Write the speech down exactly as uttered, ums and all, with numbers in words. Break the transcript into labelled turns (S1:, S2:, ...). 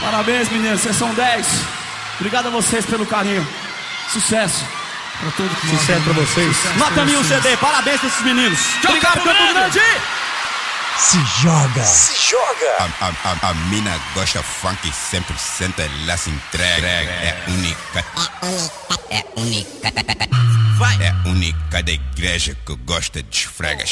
S1: Parabéns, meninos, vocês são dez. Obrigado a vocês pelo carinho. Sucesso pra todo mundo.
S2: Sucesso pra vocês.
S1: Sucesso
S2: Nota
S1: pra
S2: mil
S1: vocês.
S2: C D, parabéns pra esses meninos. Obrigado, Campo Grande.
S3: Se joga.
S4: Se joga.
S5: A, a, a mina gosta funk cem por cento, ela se entrega. É única.
S6: É única.
S5: É única da igreja que gosta de esfregas.